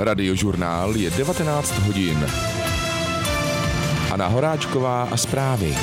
Radiožurnál je 19 hodin. Anna Horáčková a zprávy.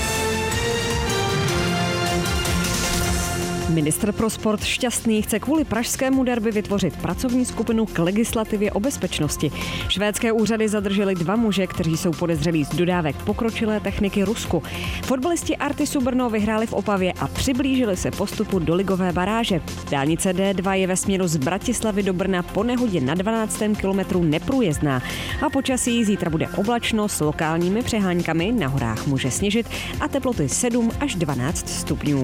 Ministr pro sport Šťastný chce kvůli pražskému derby vytvořit pracovní skupinu k legislativě o bezpečnosti. Švédské úřady zadržely 2 muže, kteří jsou podezřelí z dodávek pokročilé techniky Rusku. Fotbalisti Artisu Brno vyhráli v Opavě a přiblížili se postupu do ligové baráže. Dálnice D2 je ve směru z Bratislavy do Brna po nehodě na 12. kilometru neprůjezdná. A počasí zítra bude oblačno s lokálními přeháňkami, na horách může sněžit a teploty 7 až 12 stupňů.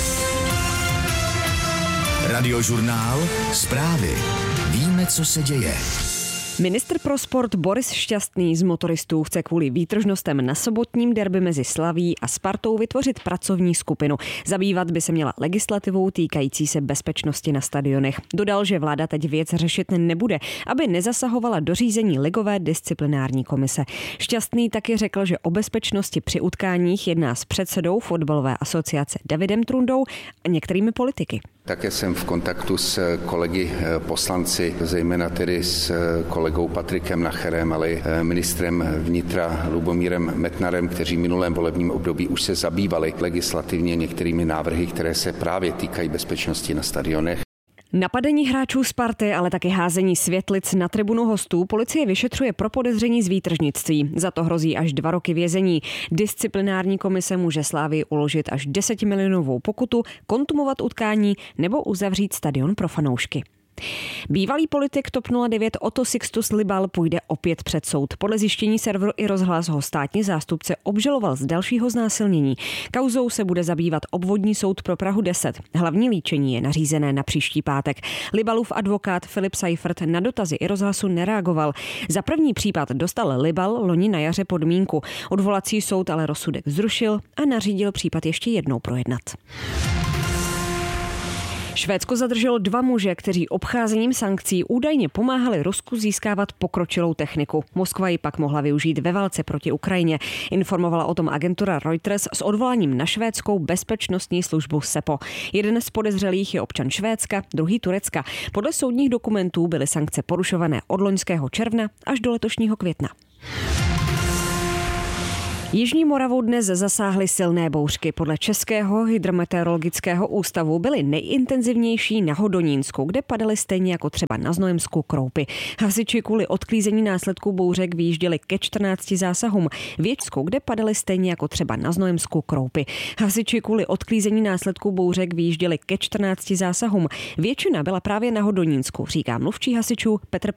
Radiožurnál, zprávy. Víme, co se děje. Ministr pro sport Boris Šťastný z motoristů chce kvůli výtržnostem na sobotním derby mezi Slaví a Spartou vytvořit pracovní skupinu. Zabývat by se měla legislativou týkající se bezpečnosti na stadionech. Dodal, že vláda teď věc řešit nebude, aby nezasahovala do řízení ligové disciplinární komise. Šťastný taky řekl, že o bezpečnosti při utkáních jedná s předsedou fotbalové asociace Davidem Trundou a některými politiky. Také jsem v kontaktu s kolegy poslanci, zejména tedy s kolegou Patrikem Nacherem, ale i ministrem vnitra Lubomírem Metnarem, kteří v minulém volebním období už se zabývali legislativně některými návrhy, které se právě týkají bezpečnosti na stadionech. Napadení hráčů Sparty, ale taky házení světlic na tribunu hostů policie vyšetřuje pro podezření z výtržnictví. Za to hrozí až 2 roky vězení. Disciplinární komise může Slávii uložit až 10 milionovou pokutu, kontumovat utkání nebo uzavřít stadion pro fanoušky. Bývalý politik TOP 09 Otto Sixtus Libal půjde opět před soud. Podle zjištění serveru iRozhlas ho státní zástupce obžaloval z dalšího znásilnění. Kauzou se bude zabývat obvodní soud pro Prahu 10. Hlavní líčení je nařízené na příští pátek. Libalův advokát Filip Seifert na dotazy iRozhlasu nereagoval. Za první případ dostal Libal loni na jaře podmínku. Odvolací soud ale rozsudek zrušil a nařídil případ ještě jednou projednat. Švédsko zadrželo 2 muže, kteří obcházením sankcí údajně pomáhali Rusku získávat pokročilou techniku. Moskva ji pak mohla využít ve válce proti Ukrajině. Informovala o tom agentura Reuters s odvoláním na švédskou bezpečnostní službu SEPO. Jeden z podezřelých je občan Švédska, druhý Turecka. Podle soudních dokumentů byly sankce porušované od loňského června až do letošního května. Jižní Moravu dnes zasáhly silné bouřky. Podle Českého hydrometeorologického ústavu byly nejintenzivnější na Hodonínsku, kde padaly stejně jako třeba na Znojemsku kroupy. Hasiči kvůli odklízení následků bouřek vyjížděli ke 14 zásahům. V Ječsku, kde padaly stejně jako třeba na Znojemsku kroupy. Hasiči kvůli odklízení následků bouřek vyjížděli ke 14 zásahům. Většina byla právě na Hodonínsku, říká mluvčí hasičů Petr